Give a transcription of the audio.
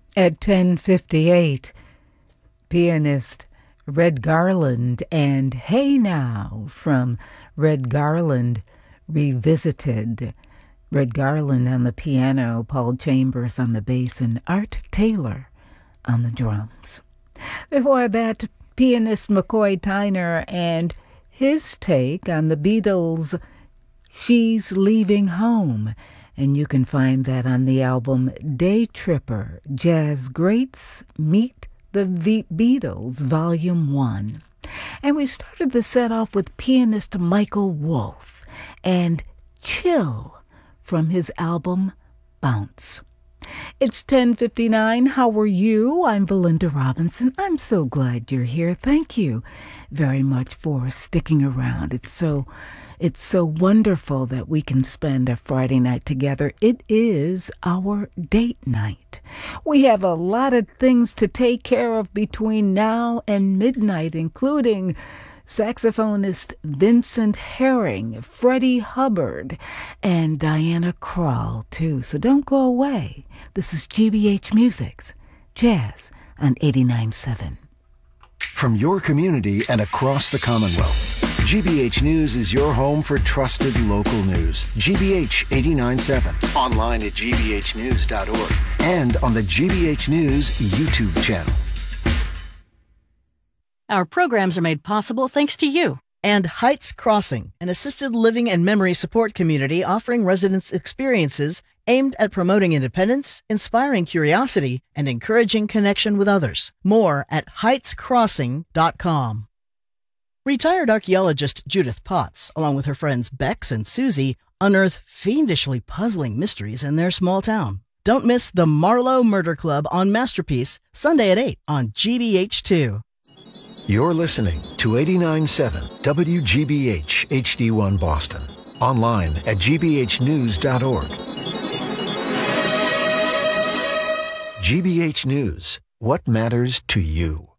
At 10:58, pianist Red Garland and Hey Now from Red Garland Revisited. Red Garland on the piano, Paul Chambers on the bass, and Art Taylor on the drums. Before that, pianist McCoy Tyner and his take on the Beatles' She's Leaving Home. And you can find that on the album Day Tripper, Jazz Greats Meet the Beatles, Volume 1. And we started the set off with pianist Michael Wolff and Chill from his album Bounce. It's 10:59. How are you? I'm Belinda Robinson. I'm so glad you're here. Thank you very much for sticking around. It's so wonderful that we can spend a Friday night together. It is our date night. We have a lot of things to take care of between now and midnight, including saxophonist Vincent Herring, Freddie Hubbard, and Diana Krall, too. So don't go away. This is GBH Music's Jazz on 89.7. From your community and across the Commonwealth, GBH News is your home for trusted local news. GBH 89.7, online at gbhnews.org, and on the GBH News YouTube channel. Our programs are made possible thanks to you. And Heights Crossing, an assisted living and memory support community offering residents experiences aimed at promoting independence, inspiring curiosity, and encouraging connection with others. More at heightscrossing.com. Retired archaeologist Judith Potts, along with her friends Bex and Susie, unearth fiendishly puzzling mysteries in their small town. Don't miss the Marlowe Murder Club on Masterpiece, Sunday at 8 on GBH2. You're listening to 89.7 WGBH HD1 Boston. Online at gbhnews.org. GBH News. What matters to you?